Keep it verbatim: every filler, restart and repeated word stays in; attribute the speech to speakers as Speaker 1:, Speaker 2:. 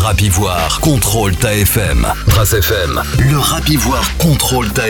Speaker 1: Rap Ivoire contrôle ta F M. Trace F M, le Rap Ivoire contrôle ta